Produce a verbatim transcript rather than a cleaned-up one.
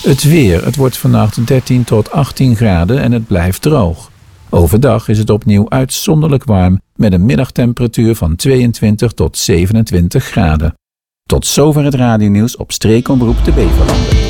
Het weer. Het wordt vannacht dertien tot achttien graden en het blijft droog. Overdag is het opnieuw uitzonderlijk warm met een middagtemperatuur van tweeëntwintig tot zevenentwintig graden. Tot zover het radionieuws op streekomroep de Beverlanden.